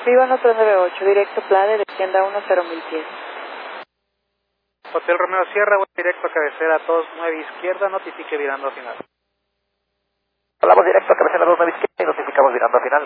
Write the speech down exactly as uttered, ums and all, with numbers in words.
Líbano tres nueve ocho, directo Plade, descienda uno cero mil pies. Hotel Romeo Sierra, voy directo a cabecera dos nueve izquierda, notifique virando a final. Hablamos directo a cabecera dos nueve izquierda y notificamos virando a final.